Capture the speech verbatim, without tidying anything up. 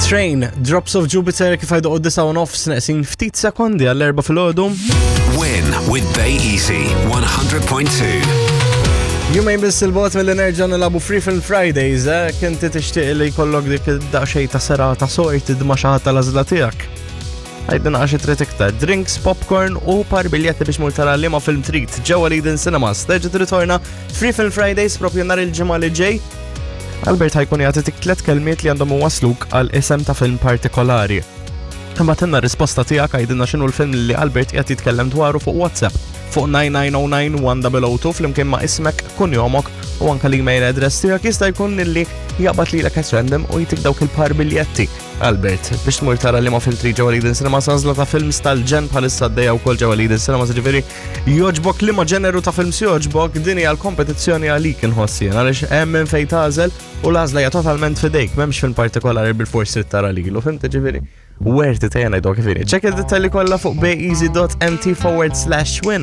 Train, Drops of Jupiter kif għajdu għoddi saw nofs neqsin ftit sekondi għall-erba fil-għodu. Win with Bay Easy one hundred point two. Jumejn biss il-bot mill-enerġa nilabu Free Film Fridays, eh? Kinti tixtieq li jkollok dik id-daqxej ta' sera ta' sorted ma' xaħat tal-għażla tiegħek. Għajdin għaxi trid iktar drinks, popcorn u par biljetti biex multara li ma' film treat ġewwa Leiden Cinemas. Terġa' tirritorna Free Film Fridays propju nhar il-ġimgħa li ġej. Albert ħajkun jagħtik tliet kelmiet li għandhom iwasluk għal isem ta' film partikolari. Imma tinna risposta tiegħek għajdilna x'inhu l-film li Albert qiegħed jitkellem dwaru fuq WhatsApp fuq nine nine zero nine one zero zero two flimkien ma' ismek, kunjomok u anke l-email address tiegħek jista' jkun illi jaqbad lilek as random u jtik dawk il-par biljetti. Albert, biex tmur tara li ma' film tri ġewwa Leiden Cinemas għażla ta' films tal-ġen bħalissa għaddejja wkoll ġewwa Leiden Cinemas, ġifieri jogħġbok liema ġeneru ta' films jogħġbok din hija l-kompetizzjoni għalik inħossi għaliex hemm minn fejn tagħżel u l-għażla hija totalment fidejk, m'hemmx film partikolari bil-forsi trid tara lilu, fimt ġifieri? Where to tejna jdok kifini. Check it dettalji kollha fuq bayeasy dot m t forward slash win.